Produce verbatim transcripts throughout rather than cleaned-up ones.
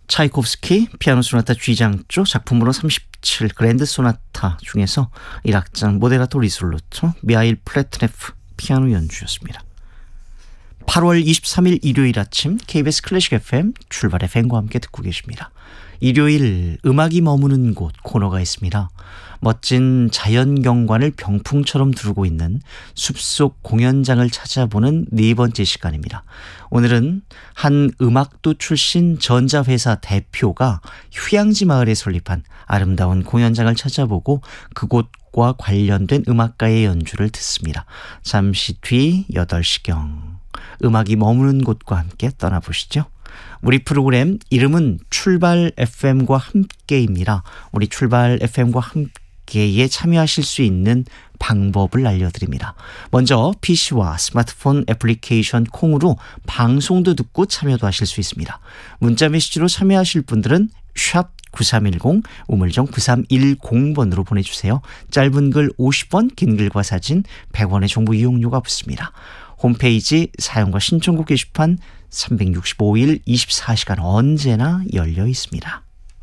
차이콥스키 피아노 소나타 G장조 작품번호 삼십칠 그랜드 소나타 중에서 일 악장 모데라토 리솔루토 미하일 플래트네프 피아노 연주였습니다. 팔월 이십삼일 일요일 아침 케이비에스 클래식 에프엠 출발 에프엠과 함께 듣고 계십니다. 일요일 음악이 머무는 곳 코너가 있습니다. 멋진 자연경관을 병풍처럼 두르고 있는 숲속 공연장을 찾아보는 네 번째 시간입니다. 오늘은 한 음악도 출신 전자회사 대표가 휴양지 마을에 설립한 아름다운 공연장을 찾아보고 그곳과 관련된 음악가의 연주를 듣습니다. 잠시 뒤 여덟 시경 음악이 머무는 곳과 함께 떠나보시죠. 우리 프로그램 이름은 출발 에프엠과 함께입니다. 우리 출발 에프엠과 함께에 참여하실 수 있는 방법을 알려드립니다. 먼저 피시와 스마트폰 애플리케이션 콩으로 방송도 듣고 참여도 하실 수 있습니다. 문자 메시지로 참여하실 분들은 샵 구삼일공 우물정 구삼일공 번으로 보내주세요. 짧은 글 오십 원, 긴 글과 사진 백 원의 정보 이용료가 붙습니다. 홈페이지 사용과 신청곡 게시판 삼백육십오일 이십사 시간 언제나 열려 있습니다.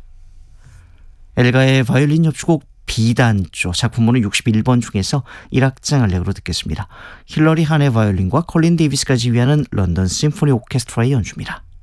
엘가의 바이올린 협주곡 B단조 작품번호 육십일 번 중에서 일 악장 알렉으로 듣겠습니다. 힐러리 한의 바이올린과 컬린 데이비스가 지휘하는 런던 심포니 오케스트라의 연주입니다.